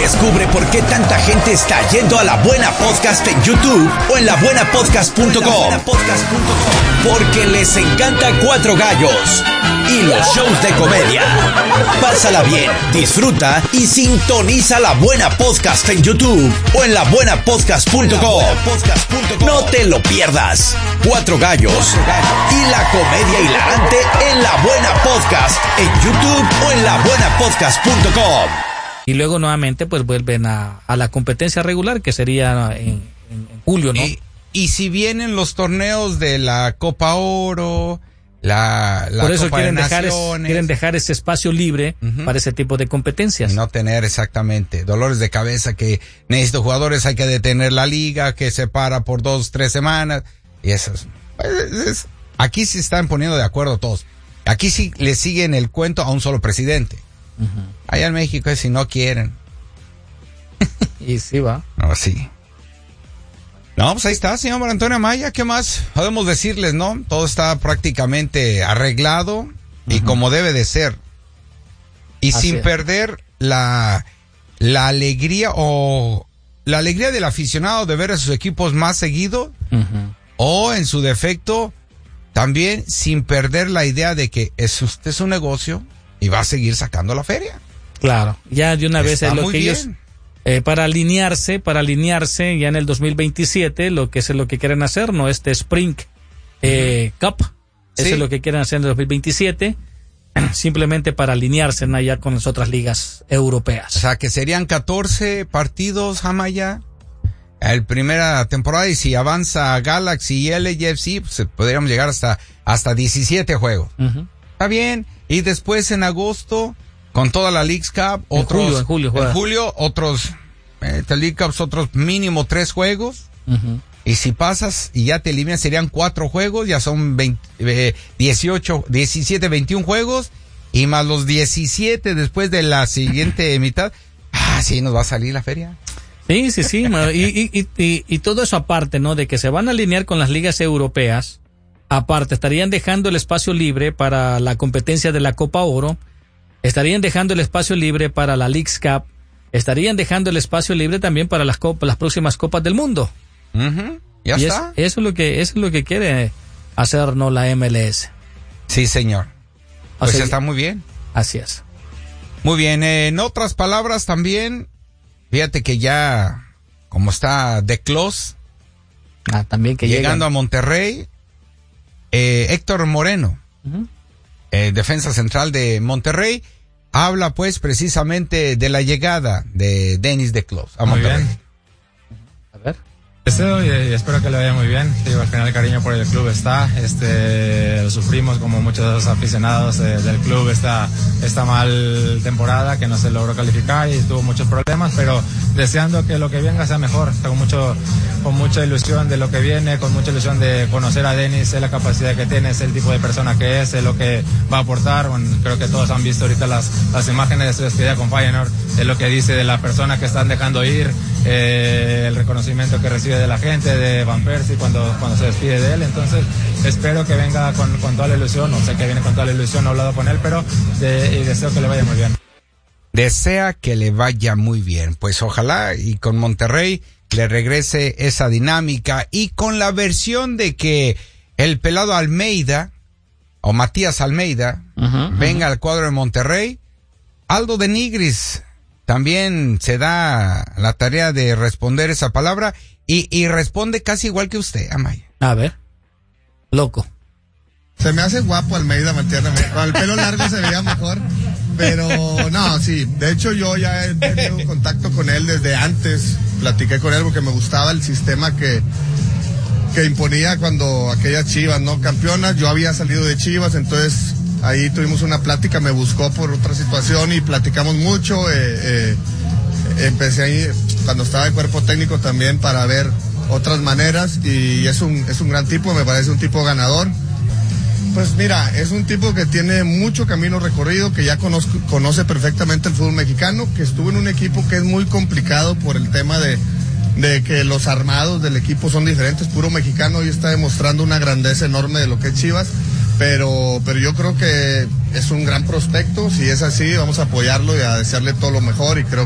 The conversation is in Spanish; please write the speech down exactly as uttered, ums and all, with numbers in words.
Descubre por qué tanta gente está yendo a La Buena Podcast en YouTube o en la buena podcast punto com. Porque les encanta Cuatro Gallos y los shows de comedia. Pásala bien, disfruta y sintoniza La Buena Podcast en YouTube o en la buena podcast punto com. No te lo pierdas. Cuatro Gallos y la comedia hilarante en La Buena Podcast en YouTube o en la buena podcast punto com. Y luego nuevamente pues vuelven a, a la competencia regular, que sería en, en, en julio, ¿no? Y, y si vienen los torneos de la Copa Oro, la, la Por eso Copa quieren de dejar, es, Naciones, quieren dejar ese espacio libre uh-huh. para ese tipo de competencias. Y no tener exactamente dolores de cabeza que necesito jugadores, hay que detener la liga, que se para por dos, tres semanas. Y eso es, es, es aquí sí están poniendo de acuerdo todos. Aquí sí le siguen el cuento a un solo presidente. Uh-huh. Allá en México es si no quieren. Y sí va. No, sí. No, pues ahí está, señor Mario Antonio Amaya. ¿Qué más podemos decirles, no? Todo está prácticamente arreglado uh-huh. y como debe de ser. Y Así sin es. perder la, la alegría o la alegría del aficionado de ver a sus equipos más seguido uh-huh. o en su defecto también sin perder la idea de que es usted es un negocio y va a seguir sacando la feria. Claro, ya de una vez Está es lo muy que bien. ellos eh, para alinearse, para alinearse ya en el dos mil veintisiete, lo que es lo que quieren hacer, no este Spring eh, uh-huh. Cup, sí. Eso es lo que quieren hacer en el dos mil veintisiete, simplemente para alinearse ¿no? ya con las otras ligas europeas. O sea, que serían catorce partidos, Amaya, el primera temporada, y si avanza Galaxy y L A F C, pues podríamos llegar hasta hasta diecisiete juegos. Uh-huh. Está bien. Y después en agosto, con toda la Leagues Cup, en otros, julio, en julio, en julio otros, eh, League Cups, otros mínimo tres juegos. Uh-huh. Y si pasas y ya te eliminas, serían cuatro juegos, ya son veinte, eh, dieciocho, diecisiete, veintiún juegos, y más los diecisiete después de la siguiente mitad. Ah, sí, nos va a salir la feria. Sí, sí, sí, y, y, y, y todo eso aparte, ¿no? De que se van a alinear con las ligas europeas. Aparte, estarían dejando el espacio libre para la competencia de la Copa Oro, estarían dejando el espacio libre para la Leagues Cup, estarían dejando el espacio libre también para las copas, las próximas Copas del Mundo. Uh-huh. Ya y está. Es, eso es lo que eso es lo que quiere hacer no la M L S. Sí, señor. Pues o sea, está muy bien. Así es. Muy bien. Eh, en otras palabras también, fíjate que ya como está The Close, ah, también que llegando llegan. a Monterrey. Eh, Héctor Moreno, uh-huh. eh, defensa central de Monterrey, habla pues precisamente de la llegada de Denis De Clos a muy Monterrey. Bien. A ver. Deseo y, y espero que le vaya muy bien. Digo, al final el cariño por el club está, este, lo sufrimos como muchos aficionados eh, del club esta, esta mal temporada que no se logró calificar y tuvo muchos problemas, pero deseando que lo que venga sea mejor, con mucho, con mucha ilusión de lo que viene, con mucha ilusión de conocer a Denis, sé la capacidad que tiene, sé el tipo de persona que es, sé lo que va a aportar. Bueno, creo que todos han visto ahorita las, las imágenes de su despedida con Feyenoord, de lo que dice de la persona que están dejando ir, eh, el reconocimiento que recibe de la gente, de Van Persie cuando, cuando se despide de él. Entonces espero que venga con, con toda la ilusión, no sé que viene con toda la ilusión, no he hablado con él, pero de, y deseo que le vaya muy bien. Desea que le vaya muy bien, pues ojalá y con Monterrey le regrese esa dinámica, y con la versión de que el pelado Almeida o Matías Almeida uh-huh, venga uh-huh. al cuadro de Monterrey. Aldo de Nigris también se da la tarea de responder esa palabra y, y responde casi igual que usted, Amaya. A ver, loco. Se me hace guapo Almeida, Matías. Con el pelo largo se veía mejor. Pero no, sí. De hecho, yo ya he tenido contacto con él desde antes. Platiqué con él porque me gustaba el sistema que, que imponía cuando aquellas Chivas, ¿no? Campeonas. Yo había salido de Chivas, entonces ahí tuvimos una plática. Me buscó por otra situación y platicamos mucho. Eh, eh, empecé ahí cuando estaba de cuerpo técnico también para ver otras maneras. Y es un, es un gran tipo, me parece un tipo ganador. Pues mira, es un tipo que tiene mucho camino recorrido, que ya conozco, conoce perfectamente el fútbol mexicano, que estuvo en un equipo que es muy complicado por el tema de, de que los armados del equipo son diferentes, puro mexicano, y está demostrando una grandeza enorme de lo que es Chivas, pero, pero yo creo que es un gran prospecto. Si es así, vamos a apoyarlo y a desearle todo lo mejor, y creo